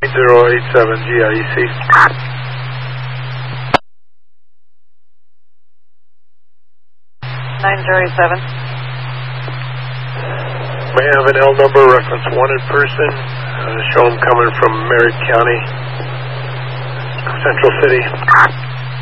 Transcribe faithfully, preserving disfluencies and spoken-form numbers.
zero eight seven G I E C. nine zero eight seven. May have an L number, reference one in person. Uh, show them coming from Merritt County, Central City.